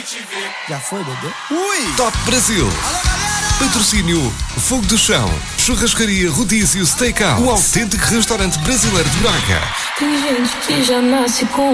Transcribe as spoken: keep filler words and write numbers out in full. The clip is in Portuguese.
Já foi, bebê? Ui! Top Brasil. Patrocínio Fogo do Chão, Churrascaria Rodízio Steakhouse, um autêntico restaurante brasileiro de Braga. Tem gente que já nasce com